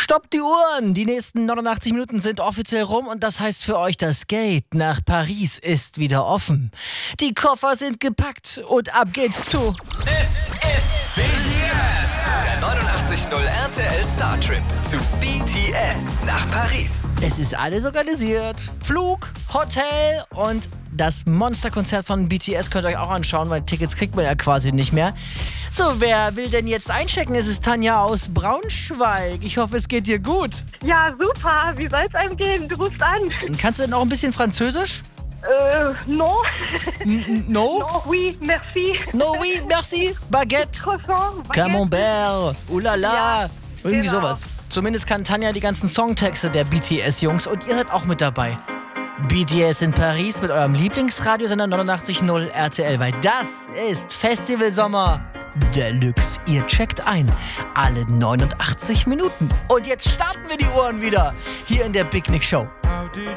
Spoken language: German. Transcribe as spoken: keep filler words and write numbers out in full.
Stoppt die Uhren! Die nächsten neunundachtzig Minuten sind offiziell rum und das heißt für euch, das Gate nach Paris ist wieder offen. Die Koffer sind gepackt und ab geht's zu... This is B T S! Der neunundachtzig Komma null R T L Star Trip zu B T S nach Paris. Es ist alles organisiert. Flug, Hotel und das Monsterkonzert von B T S könnt ihr euch auch anschauen, weil Tickets kriegt man ja quasi nicht mehr. So, wer will denn jetzt einchecken? Es ist Tanja aus Braunschweig. Ich hoffe, es geht dir gut. Ja, super. Wie soll's einem gehen? Du rufst an. Kannst du denn auch ein bisschen Französisch? Äh, no. N- no? No, oui, merci. No, oui, merci. Baguette. Croissant, Baguette. Camembert. Oulala. Ja, Irgendwie genau. sowas. Zumindest kann Tanja die ganzen Songtexte der B T S-Jungs und ihr seid auch mit dabei. B T S in Paris mit eurem Lieblingsradiosender neunundachtzig Komma null R T L, weil das ist Festivalsommer Deluxe. Ihr checkt ein, alle neunundachtzig Minuten. Und jetzt starten wir die Uhren wieder, hier in der Big Nick Show. How did